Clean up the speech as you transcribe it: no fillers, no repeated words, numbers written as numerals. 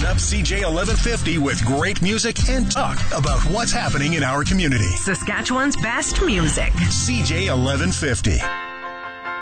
up CJ 1150 with great music and talk about what's happening in our community. Saskatchewan's best music. CJ 1150.